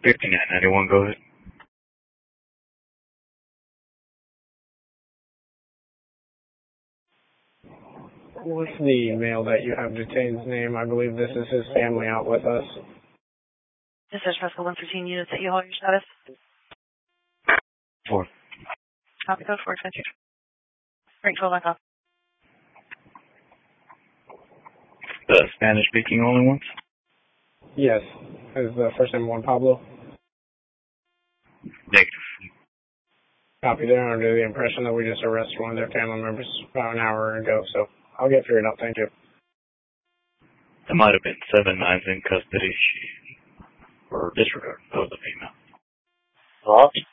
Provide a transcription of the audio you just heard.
5991, go ahead. What's the male that you have detained's name? I believe this is his family out with us. This is Russell 113 units at U-Haul, your status? 4. Copy code 4, extension. Rank 12 back off. The Spanish speaking only ones? Yes. Is the first name Juan Pablo? Negative. Copy. They're under the impression that we just arrested one of their family members about an hour ago, so I'll get figured out. Thank you. There might have been 7 9s in custody. Or disregard. That was a female. Hello?